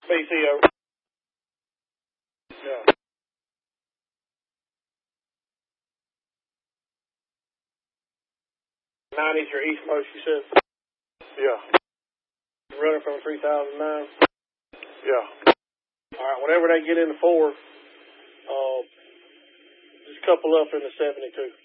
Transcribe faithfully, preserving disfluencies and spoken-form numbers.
B C O. Yeah. ninety's your East Coast, you said? Yeah. Running from three thousand nine? Yeah. All right, whenever they get in the four, uh, just couple up in the seventy-two.